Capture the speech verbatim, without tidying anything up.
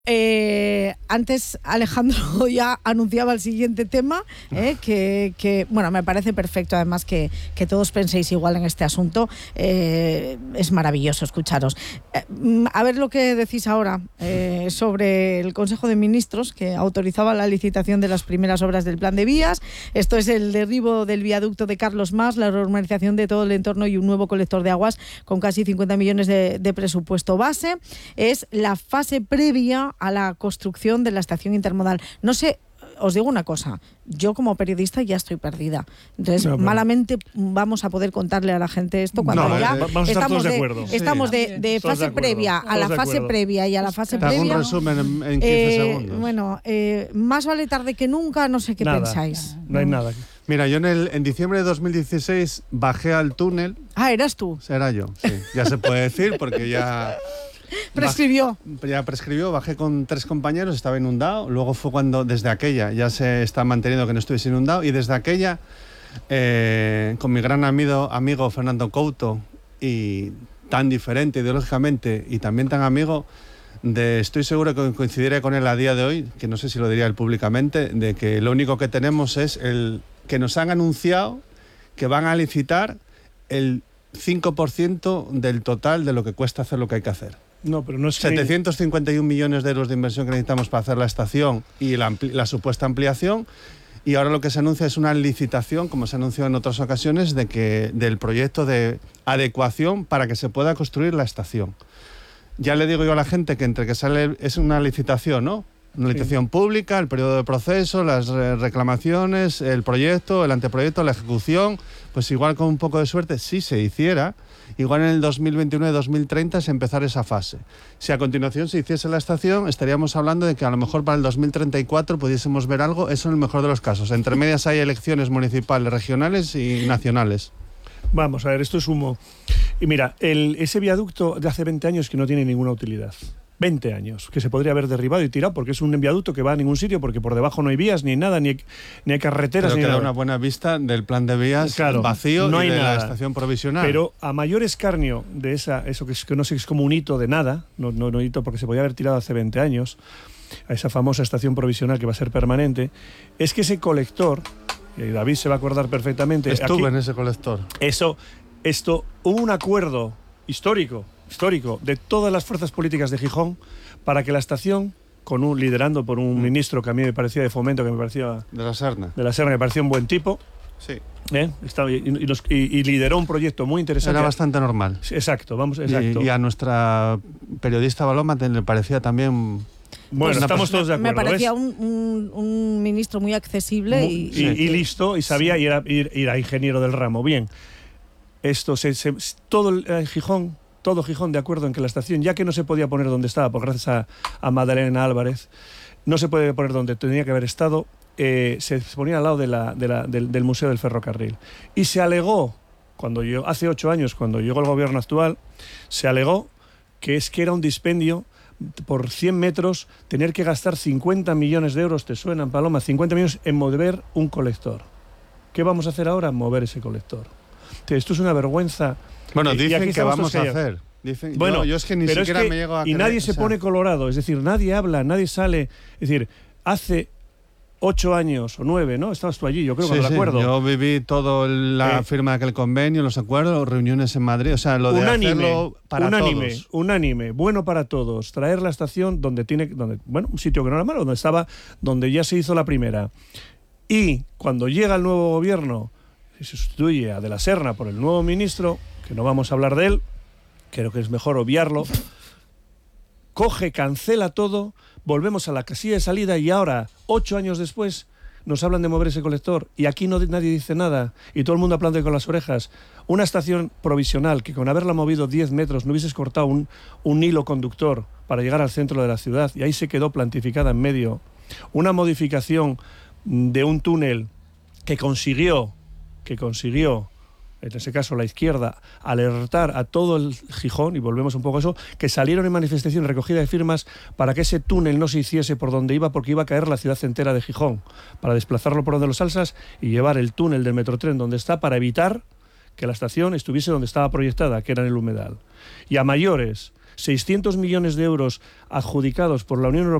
Eh, antes Alejandro ya anunciaba el siguiente tema, eh, que, que bueno, me parece perfecto además que, que todos penséis igual en este asunto. Eh, es maravilloso escucharos. Eh, a ver lo que decís ahora eh, sobre el Consejo de Ministros que autorizaba la licitación de las primeras obras del plan de vías. Esto es el derribo del viaducto de Carlos Mas, la normalización de todo el entorno y un nuevo colector de aguas con casi cincuenta millones de, de presupuesto base. Es la fase previa a la construcción de la estación intermodal. No sé, os digo una cosa, yo como periodista ya estoy perdida. Entonces, no, malamente vamos a poder contarle a la gente esto cuando no, ya eh, vamos a estamos, de de, acuerdo. estamos sí. de, de fase de previa a la fase previa y a la fase Te hago previa. un resumen en, en quince eh, segundos. Bueno, eh, más vale tarde que nunca, no sé qué nada, pensáis. No hay nada. Mira, yo en, el, en diciembre de dos mil dieciséis bajé al túnel. Ah, eras tú. Era yo, sí. Ya se puede decir porque ya... Prescribió. Baj, ya prescribió, bajé con tres compañeros, estaba inundado. Luego fue cuando, desde aquella, ya se está manteniendo que no estuviese inundado. Y desde aquella, eh, con mi gran amigo, amigo Fernando Couto, y tan diferente ideológicamente y también tan amigo, de, estoy seguro que coincidiré con él a día de hoy, que no sé si lo diría él públicamente, de que lo único que tenemos es el que nos han anunciado que van a licitar el cinco por ciento del total de lo que cuesta hacer lo que hay que hacer. No, pero no es setecientos cincuenta y un millones de euros de inversión que necesitamos para hacer la estación y la, la supuesta ampliación, y ahora lo que se anuncia es una licitación, como se anunció en otras ocasiones, de que, del proyecto de adecuación para que se pueda construir la estación. Ya le digo yo a la gente que entre que sale es una licitación, ¿no? Una licitación sí. pública, el periodo de proceso, las reclamaciones, el proyecto, el anteproyecto, la ejecución, pues igual con un poco de suerte, si se hiciera, igual en el dos mil veintiuno dos mil treinta es empezar esa fase. Si a continuación se hiciese la estación, estaríamos hablando de que a lo mejor para el dos mil treinta y cuatro pudiésemos ver algo, eso en el mejor de los casos. Entre medias hay elecciones municipales, regionales y nacionales. Vamos a ver, esto es humo. Y mira, el, ese viaducto de hace veinte años que no tiene ninguna utilidad. veinte años, que se podría haber derribado y tirado porque es un viaducto que va a ningún sitio, porque por debajo no hay vías, ni nada, ni, ni hay carreteras, pero ni queda nada. Una buena vista del plan de vías claro, vacío no hay y de nada. La estación provisional. Pero a mayor escarnio de esa, eso que, es, que no sé, es como un hito de nada, no, no, no hito porque se podía haber tirado hace veinte años, a esa famosa estación provisional que va a ser permanente, es que ese colector, y David se va a acordar perfectamente... Estuve aquí, en ese colector. Eso, esto, hubo un acuerdo histórico, histórico de todas las fuerzas políticas de Gijón para que la estación, con un liderando por un mm. ministro que a mí me parecía de Fomento, que me parecía... De la Serna. De la Serna, me parecía un buen tipo. Sí. ¿Eh? Estaba, y, y, los, y, y lideró un proyecto muy interesante. Era bastante normal. Exacto, vamos, exacto. Y, y a nuestra periodista Baloma le parecía también... Bueno, pues estamos todos de acuerdo. Me parecía un, un, un ministro muy accesible muy, y, y, y, y listo, y sabía, sí. y, era, y era ingeniero del ramo. Bien, esto, se, se, todo el eh, Gijón... todo Gijón de acuerdo en que la estación, ya que no se podía poner donde estaba, por gracias a, a Madalena Álvarez, no se puede poner donde tenía que haber estado, eh, se ponía al lado de la, de la, del, del Museo del Ferrocarril. Y se alegó, cuando yo, hace ocho años, cuando llegó el gobierno actual, se alegó que es que era un dispendio por cien metros tener que gastar cincuenta millones de euros, ¿te suenan, Paloma? cincuenta millones en mover un colector. ¿Qué vamos a hacer ahora? Mover ese colector. Entonces, esto es una vergüenza. Bueno, dicen y que vamos a hacer. Dicen, bueno, yo, yo es que ni siquiera es que, me llego a y creer, nadie o se sea, pone colorado, es decir, nadie habla, nadie sale. Es decir, hace ocho años o nueve, ¿no? Estabas tú allí, yo creo, sí, que sí, me acuerdo. Yo viví todo la eh, firma de aquel convenio, los acuerdos, reuniones en Madrid, o sea, lo de unánime, hacerlo para unánime, todos. Unánime, bueno para todos. Traer la estación donde tiene, donde, bueno, un sitio que no era malo, donde estaba, donde ya se hizo la primera. Y cuando llega el nuevo gobierno, se sustituye a De la Serna por el nuevo ministro, que no vamos a hablar de él, creo que es mejor obviarlo, coge, cancela todo, volvemos a la casilla de salida y ahora, ocho años después, nos hablan de mover ese colector y aquí no, nadie dice nada y todo el mundo aplaude con las orejas. Una estación provisional que con haberla movido diez metros no hubieses cortado un, un hilo conductor para llegar al centro de la ciudad y ahí se quedó plantificada en medio. Una modificación de un túnel que consiguió, que consiguió en ese caso la izquierda, alertar a todo el Gijón, y volvemos un poco a eso, que salieron en manifestación recogida de firmas para que ese túnel no se hiciese por donde iba, porque iba a caer la ciudad entera de Gijón, para desplazarlo por donde los Salsas y llevar el túnel del Metrotren donde está, para evitar que la estación estuviese donde estaba proyectada, que era en el humedal. Y a mayores, seiscientos millones de euros adjudicados por la Unión Europea